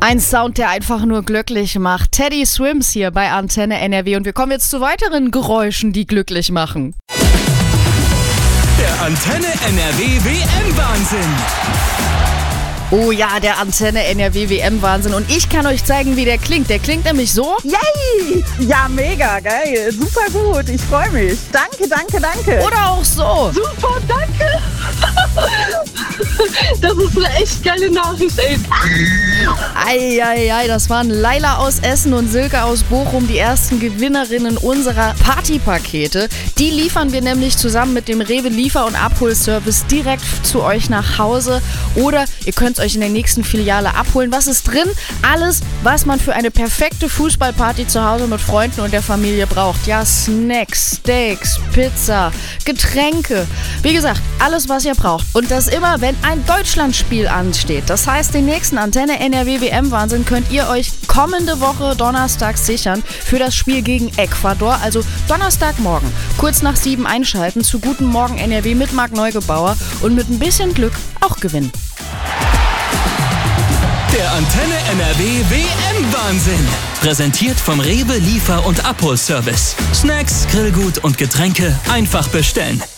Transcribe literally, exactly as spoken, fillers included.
Ein Sound, der einfach nur glücklich macht. Teddy Swims hier bei Antenne N R W und wir kommen jetzt zu weiteren Geräuschen, die glücklich machen. Der Antenne N R W W M-Wahnsinn. Oh ja, der Antenne N R W W M-Wahnsinn. Und ich kann euch zeigen, wie der klingt. Der klingt nämlich so. Yay! Ja, mega geil. Super gut. Ich freue mich. Danke, danke, danke. Oder auch so. Super, danke. Das ist eine echt geile Nachricht, ey. Eieiei, das waren Laila aus Essen und Silke aus Bochum, die ersten Gewinnerinnen unserer Partypakete. Die liefern wir nämlich zusammen mit dem Rewe Liefer- und Abholservice direkt zu euch nach Hause. Oder ihr könnt es euch in der nächsten Filiale abholen. Was ist drin? Alles, was man für eine perfekte Fußballparty zu Hause mit Freunden und der Familie braucht. Ja, Snacks, Steaks, Pizza, Getränke. Wie gesagt, alles, was ihr braucht. Und das immer, wenn ein Deutschlandspiel ansteht. Das heißt, den nächsten Antenne N R W W M-Wahnsinn könnt ihr euch kommende Woche Donnerstag sichern für das Spiel gegen Ecuador. Also Donnerstagmorgen, kurz nach sieben einschalten zu Guten Morgen N R W mit Marc Neugebauer und mit ein bisschen Glück auch gewinnen. Der Antenne N R W W M-Wahnsinn. Präsentiert vom Rewe Liefer- und Abholservice. Snacks, Grillgut und Getränke einfach bestellen.